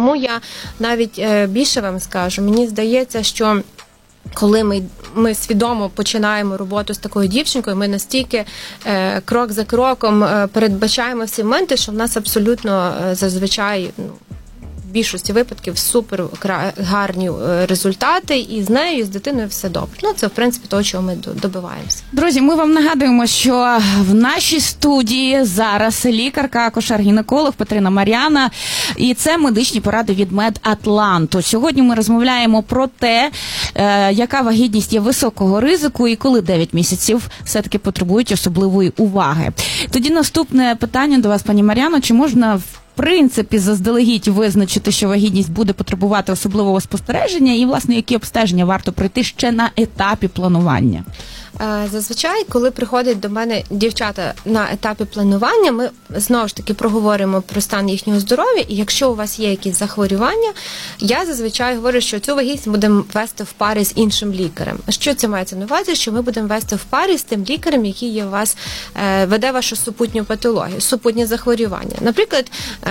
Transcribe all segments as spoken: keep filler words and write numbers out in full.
Тому я навіть е, більше вам скажу, мені здається, що коли ми, ми свідомо починаємо роботу з такою дівчинкою, ми настільки е, крок за кроком е, передбачаємо всі моменти, що в нас абсолютно е, зазвичай, ну, в більшості випадків супер гарні результати, і з нею, і з дитиною все добре. Ну, це, в принципі, того, чого ми добиваємося. Друзі, ми вам нагадуємо, що в нашій студії зараз лікарка, акушер-гінеколог Петрина Мар'яна, і це медичні поради від Медатланту. Сьогодні ми розмовляємо про те, яка вагітність є високого ризику і коли дев'ять місяців все-таки потребують особливої уваги. Тоді наступне питання до вас, пані Мар'яно, чи можна в В принципі, заздалегідь визначити, що вагітність буде потребувати особливого спостереження, і, власне, які обстеження варто пройти ще на етапі планування? Зазвичай, коли приходять до мене дівчата на етапі планування, ми знову ж таки проговоримо про стан їхнього здоров'я, і якщо у вас є якісь захворювання, я зазвичай говорю, що цю вагітність будемо вести в парі з іншим лікарем. Що це мається на увазі? Що ми будемо вести в парі з тим лікарем, який є у вас, веде вашу супутню патологію, супутні захворювання. Наприклад,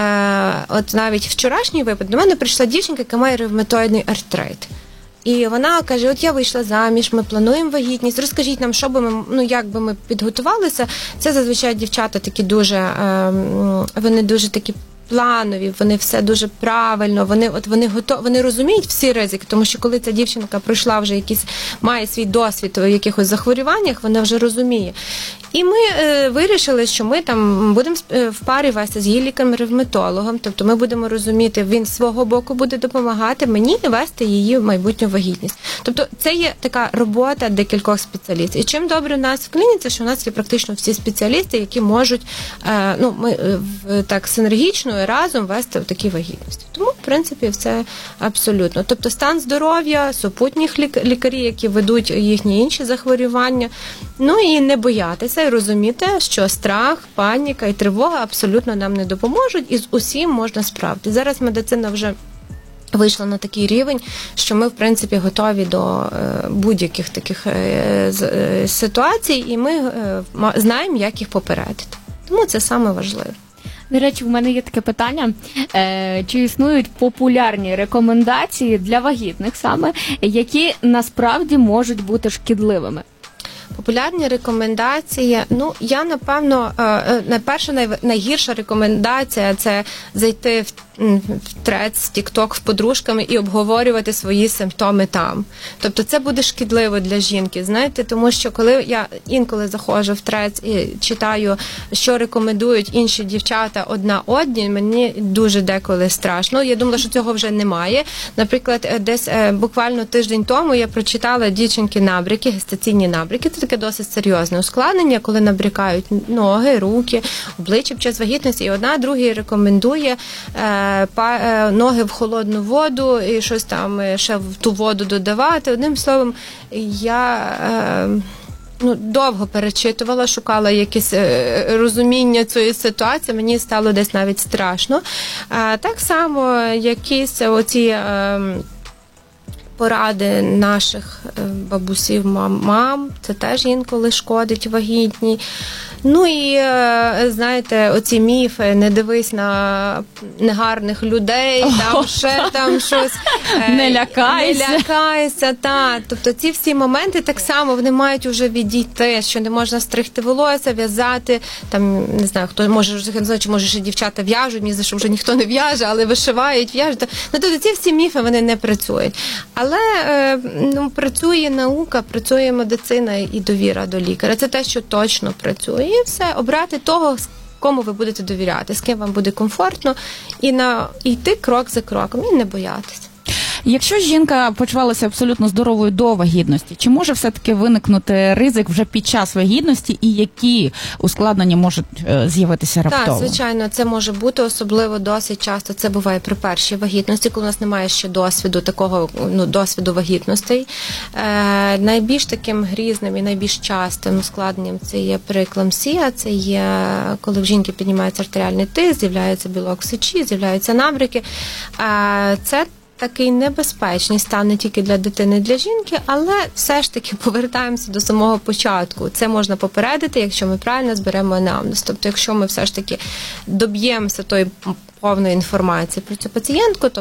от навіть вчорашній випадок, до мене прийшла дівчинка, яка має ревматоїдний артрит. І вона каже, от я вийшла заміж, ми плануємо вагітність, розкажіть нам, що би ми, ну, як би ми підготувалися. Це зазвичай дівчата такі дуже, вони дуже такі планові, вони все дуже правильно, вони от вони готові, вони розуміють всі ризики, тому що коли ця дівчинка пройшла вже якийсь, має свій досвід у якихось захворюваннях, вона вже розуміє. І ми е, вирішили, що ми там будемо в парі вести з її лікарем-ревматологом, тобто ми будемо розуміти, він з свого боку буде допомагати мені вести її майбутню вагітність. Тобто це є така робота декількох спеціалістів. І чим добре у нас в клініці, що у нас є практично всі спеціалісти, які можуть, е, ну, ми е, так синергічно і разом вести в такі вагітності. Тому, в принципі, все абсолютно. Тобто стан здоров'я, супутніх лікарі, які ведуть їхні інші захворювання, ну і не боятися, і розуміти, що страх, паніка і тривога абсолютно нам не допоможуть, і з усім можна справити. Зараз медицина вже вийшла на такий рівень, що ми, в принципі, готові до е, будь-яких таких е, з, е, ситуацій, і ми е, знаємо, як їх попередити. Тому це саме важливо. До речі, в мене є таке питання. Е, чи існують популярні рекомендації для вагітних саме, які насправді можуть бути шкідливими? Популярні рекомендації, ну, я, напевно, найперша, найгірша рекомендація – це зайти в, в трец, в тік-ток з подружками і обговорювати свої симптоми там. Тобто це буде шкідливо для жінки, знаєте, тому що коли я інколи заходжу в трец і читаю, що рекомендують інші дівчата одна одній, мені дуже деколи страшно. Я думала, що цього вже немає. Наприклад, десь буквально тиждень тому я прочитала дівчинки набряки, гестаційні набряки. Це таке досить серйозне ускладнення, коли набрякають ноги, руки, обличчя під час вагітності, і одна другій рекомендує е, па, е, ноги в холодну воду і щось там ще в ту воду додавати. Одним словом, я е, ну, довго перечитувала, шукала якесь е, розуміння цієї ситуації, мені стало десь навіть страшно. Е, так само якісь оці е, поради наших бабусів, мам, це теж інколи шкодить вагітній. Ну і, знаєте, оці міфи, не дивись на негарних людей, там ще там щось. Не лякайся. Не лякайся, так. Тобто ці всі моменти так само, вони мають вже відійти, що не можна стригти волосся, в'язати, там, не знаю, хто може, не знаю, чи може ще дівчата в'яжуть, мені здається, що вже ніхто не в'яже, але вишивають, в'яжуть. Ну, тобто ці всі міфи, вони не працюють. Але ну, працює наука, працює медицина і довіра до лікаря. Це те, що точно працює. І все, обрати того, кому ви будете довіряти, з ким вам буде комфортно, і на і йти крок за кроком, і не боятися. Якщо жінка почувалася абсолютно здоровою до вагітності, чи може все-таки виникнути ризик вже під час вагітності, і які ускладнення можуть з'явитися раптово? Так, звичайно, це може бути, особливо досить часто це буває при першій вагітності, коли у нас немає ще досвіду, такого, ну, досвіду вагітностей. Е, найбільш таким грізним і найбільш частим ускладненням це є прееклампсія, це є, коли в жінки піднімається артеріальний тиск, з'являється білок сечі, з'являються набряки. Е, це такий небезпечний стан не тільки для дитини, для жінки, але все ж таки повертаємося до самого початку. Це можна попередити, якщо ми правильно зберемо анамнез. Тобто, якщо ми все ж таки доб'ємося тої повної інформації про цю пацієнтку, то